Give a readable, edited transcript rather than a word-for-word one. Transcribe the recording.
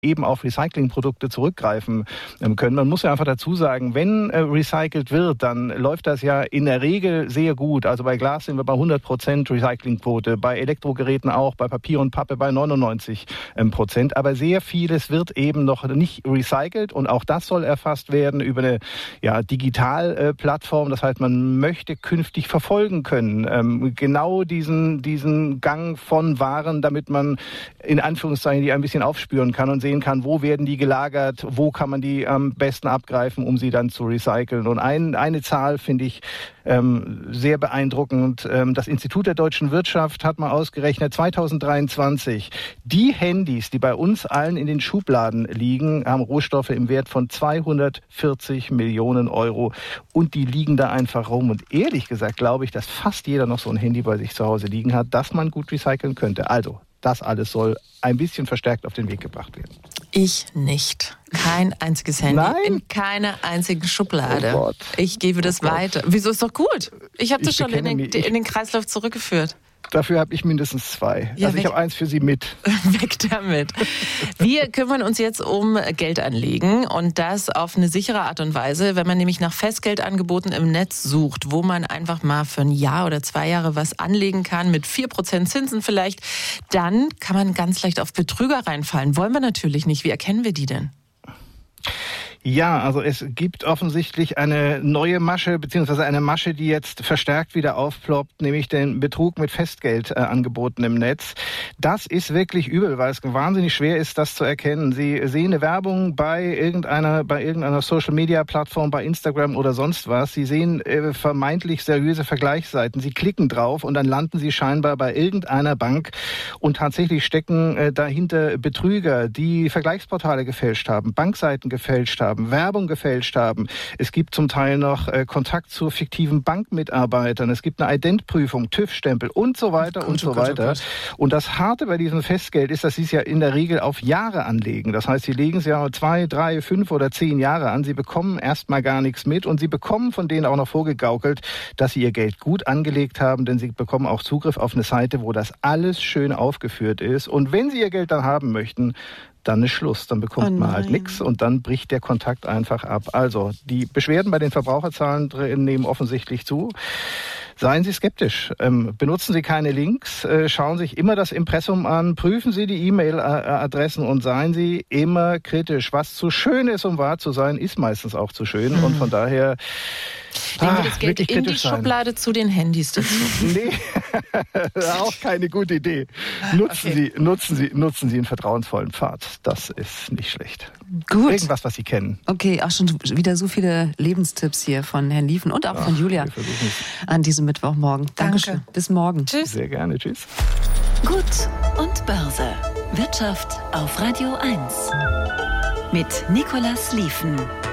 eben auf Recyclingprodukte zurückgreifen können. Man muss ja einfach dazu sagen, wenn recycelt wird, dann läuft das ja in der Regel sehr gut. Also bei Glas sind wir bei 100% Recyclingquote, bei Elektrogeräten auch, bei Papier und Pappe bei 99%. Aber sehr vieles wird eben noch nicht recycelt und auch das soll erfasst werden über eine Digitalplattform. Das heißt, man möchte künftig verfolgen können, genau diesen Gang von Waren, damit man in Anführungszeichen die ein bisschen aufspüren kann und sehen kann, wo werden die gelagert, wo kann man die am besten abgreifen, um sie dann zu recyceln. Und eine Zahl finde ich sehr beeindruckend. Das Institut der deutschen Wirtschaft hat mal ausgerechnet, 2023, die Handys, die bei uns allen in den Schubladen liegen, haben Rohstoffe im Wert von 240 Millionen Euro und die liegen da einfach rum. Und ehrlich gesagt glaube ich, dass fast jeder noch so ein Handy bei sich zu Hause liegen hat, das man gut recyceln könnte. Also, das alles soll ein bisschen verstärkt auf den Weg gebracht werden. Ich nicht. Kein einziges Handy. Nein? In keiner einzigen Schublade. Oh Gott. Ich gebe das weiter. Wieso, ist doch gut? Ich habe das schon in den Kreislauf zurückgeführt. Dafür habe ich mindestens 2. Ja, also ich habe eins für Sie mit. Weg damit. Wir kümmern uns jetzt um Geldanlegen und das auf eine sichere Art und Weise, wenn man nämlich nach Festgeldangeboten im Netz sucht, wo man einfach mal für ein Jahr oder 2 Jahre was anlegen kann, mit 4% Zinsen vielleicht, dann kann man ganz leicht auf Betrüger reinfallen. Wollen wir natürlich nicht. Wie erkennen wir die denn? Ja, also es gibt offensichtlich eine neue Masche, beziehungsweise eine Masche, die jetzt verstärkt wieder aufploppt, nämlich den Betrug mit Festgeldangeboten im Netz. Das ist wirklich übel, weil es wahnsinnig schwer ist, das zu erkennen. Sie sehen eine Werbung bei irgendeiner Social-Media-Plattform, bei Instagram oder sonst was. Sie sehen vermeintlich seriöse Vergleichsseiten. Sie klicken drauf und dann landen Sie scheinbar bei irgendeiner Bank und tatsächlich stecken dahinter Betrüger, die Vergleichsportale gefälscht haben, Bankseiten gefälscht haben, Werbung gefälscht haben. Es gibt zum Teil noch Kontakt zu fiktiven Bankmitarbeitern. Es gibt eine Identprüfung, TÜV-Stempel und so weiter und so weiter. Und das Harte bei diesem Festgeld ist, dass Sie es ja in der Regel auf Jahre anlegen. Das heißt, Sie legen es ja 2, 3, 5 oder 10 Jahre an. Sie bekommen erstmal gar nichts mit und Sie bekommen von denen auch noch vorgegaukelt, dass Sie Ihr Geld gut angelegt haben, denn Sie bekommen auch Zugriff auf eine Seite, wo das alles schön aufgeführt ist. Und wenn Sie Ihr Geld dann haben möchten, dann ist Schluss, dann bekommt man halt nichts und dann bricht der Kontakt einfach ab. Also die Beschwerden bei den Verbraucherzahlen nehmen offensichtlich zu. Seien Sie skeptisch, benutzen Sie keine Links, schauen sich immer das Impressum an, prüfen Sie die E-Mail-Adressen und seien Sie immer kritisch. Was zu schön ist, um wahr zu sein, ist meistens auch zu schön und von daher legen wir das Geld in die Schublade zu den Handys dazu. Nee, auch keine gute Idee. Nutzen Sie einen vertrauensvollen Pfad. Das ist nicht schlecht. Gut. Irgendwas, was Sie kennen. Okay, auch schon wieder so viele Lebenstipps hier von Herrn Liefen und auch von Julia an diesem Mittwochmorgen. Dankeschön. Bis morgen. Tschüss. Sehr gerne. Tschüss. Gut und Börse. Wirtschaft auf Radio 1. Mit Nicolas Liefen.